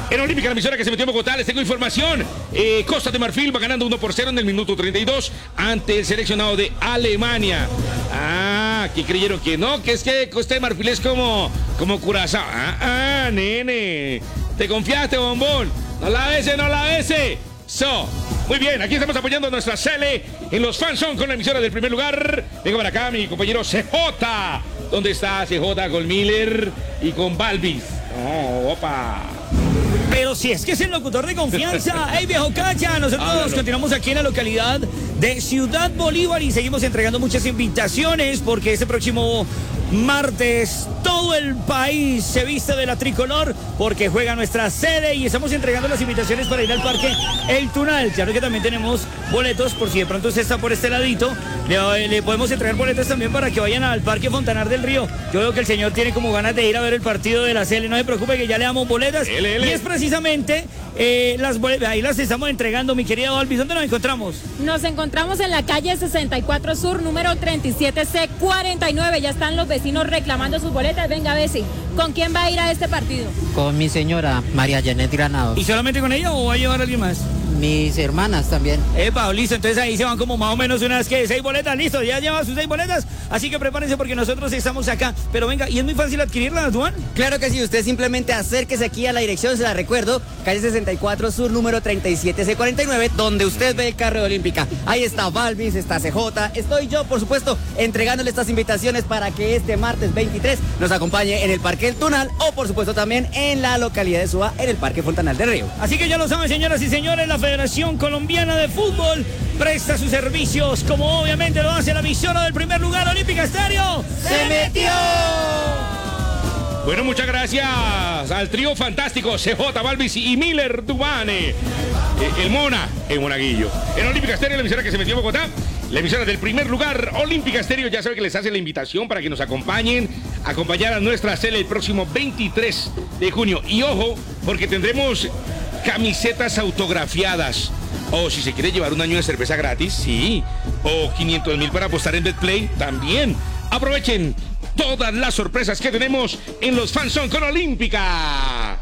En Olímpica, la emisora que se metió en Bogotá, les tengo información. Costa de Marfil va ganando 1-0 en el minuto 32 ante el seleccionado de Alemania. Que creyeron que no, que es que Costa de Marfil es como Curazao. Nene. ¿Te confiaste, bombón? No la bese. Muy bien, aquí estamos apoyando a nuestra Sele en los Fanzone con la emisora del primer lugar. Venga para acá, mi compañero CJ. ¿Dónde está CJ con Miller y con Balvis? Opa. Pero si es que es el locutor de confianza. ¡Ey, viejo cacha! Nosotros continuamos aquí en la localidad de Ciudad Bolívar y seguimos entregando muchas invitaciones porque este próximo martes todo el país se viste de la tricolor porque juega nuestra sede y estamos entregando las invitaciones para ir al Parque El Tunal. Claro que también tenemos boletos por si de pronto usted está por este ladito. Le podemos entregar boletos también para que vayan al Parque Fontanar del Río. Yo veo que el señor tiene como ganas de ir a ver el partido de la Sele. No se preocupe que ya le damos boletas. Y es precisamente las boletas. Ahí las estamos entregando, mi querida Balvis. ¿Dónde nos encontramos? Nos encontramos en la calle 64 Sur, número 37C49. Ya están los vecinos reclamando sus boletas. Venga, Bessie, ¿con quién va a ir a este partido? Con mi señora, María Janet Granados. ¿Y solamente con ella o va a llevar a alguien más? Mis hermanas también. Listo, entonces ahí se van como más o menos unas 6 boletas, listo, ya lleva sus 6 boletas, así que prepárense porque nosotros estamos acá. Pero venga, ¿y es muy fácil adquirirlas, Duan? Claro que sí, usted simplemente acérquese aquí a la dirección, se la recuerdo, calle 64 Sur, número 37C49, donde usted ve el carro de Olímpica. Ahí está Balvis, está CJ, estoy yo, por supuesto, entregándole estas invitaciones para que este martes 23 nos acompañe en el Parque El Tunal o, por supuesto, también en la localidad de Suba, en el Parque Fontanal del Río. Así que ya lo saben, señoras y señores, la Federación Colombiana de Fútbol presta sus servicios, como obviamente lo hace la emisora del primer lugar, Olímpica Estéreo. ¡Se metió! Bueno, muchas gracias al trío fantástico CJ, Balvis y Miller Dubane. El Monaguillo. En Olímpica Estéreo, la emisora que se metió en Bogotá, la emisora del primer lugar, Olímpica Estéreo, ya sabe que les hace la invitación para que nos acompañar a nuestra Sele el próximo 23 de junio. Y ojo, porque tendremos camisetas autografiadas. O si se quiere llevar un año de cerveza gratis, sí. O 500,000 para apostar en Betplay, también. Aprovechen todas las sorpresas que tenemos en los Fanzone con Olímpica.